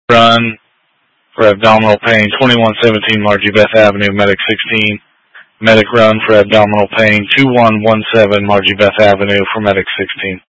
Run for abdominal pain, 2117 Margie Beth Avenue, Medic 16. Medic run for abdominal pain, 2117 Margie Beth Avenue for Medic 16.